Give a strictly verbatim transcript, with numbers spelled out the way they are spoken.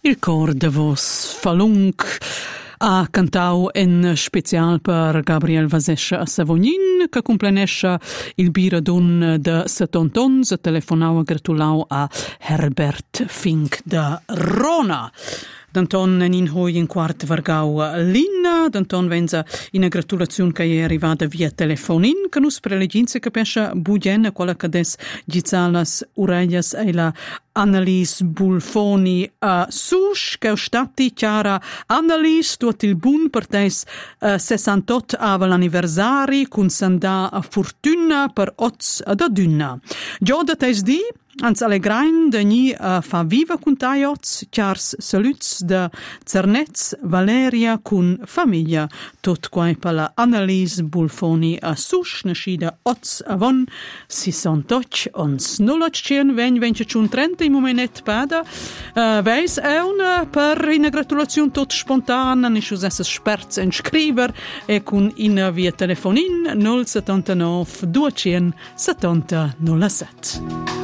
Il cor de vos falunk ha cantau en special per Gabriel Vasescha a Savognin, che complenescha il biradun de settantons, a telefonau a gratulau a Herbert Fink de Rona. Danton in hoi in quart vargau Linna, danton venza in gratulazione che è arrivata via telefonin, che nus preleginze capesce budien quella che des gizalas urellas e la Annalise Bulfoni a uh, Sush, che è stati chiara Annalise, tuot il bun per tes uh, sessantotto ava l'anniversari, con sanda a fortuna per oz ad aduna. Gio da tes di, ans allegrain de ni uh, fa viva con taiots, chiars saluts de Zernetz, Valeria con famiglia, tot quai per la Annalise Bulfoni a Sush, nascida oz avon, sessantotto, ons nullot cien ven venceciun trenta in momentet pada, uh, veis è una per in gratulazione tot spontana, niscius esses sperts en scriver, e con in via telefonin null settantanove duecento settanta nulla sette.